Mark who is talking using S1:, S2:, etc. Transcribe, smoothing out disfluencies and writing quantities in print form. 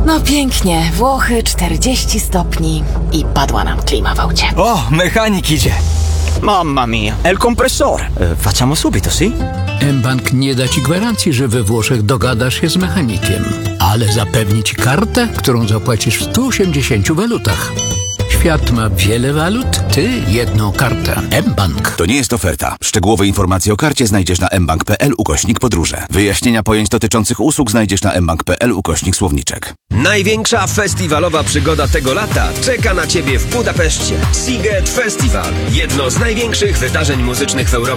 S1: No pięknie, Włochy 40 stopni i padła nam klima w aucie.
S2: O, mechanik idzie. Mamma mia, è il compressore. Facciamo subito, sì?
S3: mBank nie da ci gwarancji, że we Włoszech dogadasz się z mechanikiem, ale zapewni ci kartę, którą zapłacisz w 180 walutach. Świat ma wiele walut, ty jedną kartę. mBank.
S4: To nie jest oferta. Szczegółowe informacje o karcie znajdziesz na mbank.pl/podróże. Wyjaśnienia pojęć dotyczących usług znajdziesz na mbank.pl/słowniczek.
S5: Największa festiwalowa przygoda tego lata czeka na Ciebie w Budapeszcie. Sziget Festival. Jedno z największych wydarzeń muzycznych w Europie.